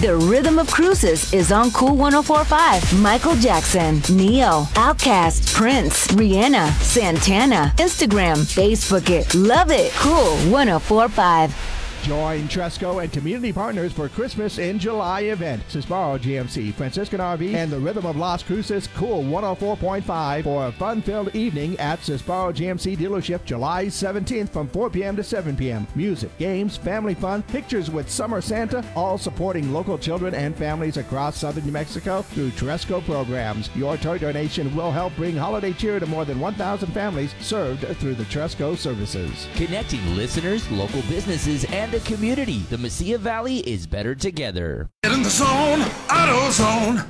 The Rhythm of Cruises is on Cool 104.5. Michael Jackson, Neo, Outkast, Prince, Rihanna, Santana. Instagram, Facebook it. Love it. Cool 104.5. Join Tresco and community partners for Christmas in July event. Sbarro GMC, Franciscan RV, and the Rhythm of Las Cruces Cool 104.5 for a fun-filled evening at Sbarro GMC dealership July 17th from 4 p.m. to 7 p.m. Music, games, family fun, pictures with Summer Santa, all supporting local children and families across southern New Mexico through Tresco programs. Your toy donation will help bring holiday cheer to more than 1,000 families served through the Tresco services. Connecting listeners, local businesses, and a community. The Mesilla Valley is better together. Get in the zone, AutoZone.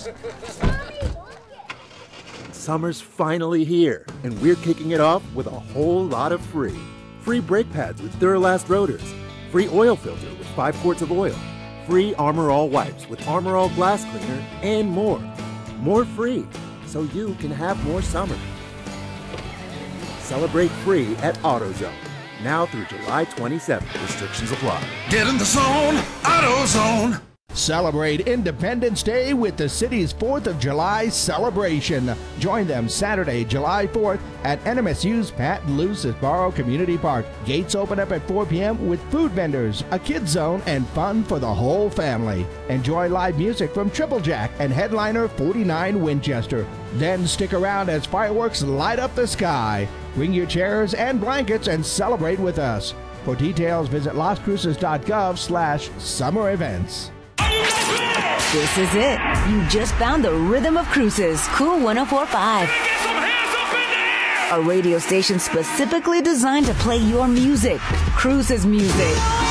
Summer's finally here, and we're kicking it off with a whole lot of free. Free brake pads with Duralast rotors. Free oil filter with 5 quarts of oil. Free Armor All wipes with Armor All glass cleaner, and more. More free, so you can have more summer. Celebrate free at AutoZone. Now through July 27th. Restrictions apply. Get in the zone, AutoZone. Celebrate Independence Day with the city's 4th of July celebration. Join them Saturday, July 4th at NMSU's Pat and Lou Sbarro Community Park. Gates open up at 4 p.m. with food vendors, a kids zone, and fun for the whole family. Enjoy live music from Triple Jack and headliner 49 Winchester. Then stick around as fireworks light up the sky. Bring your chairs and blankets and celebrate with us. For details, visit lascruces.gov/summer events. This is it. You just found the Rhythm of Cruises, Cool 104.5. A radio station specifically designed to play your music, Cruises music.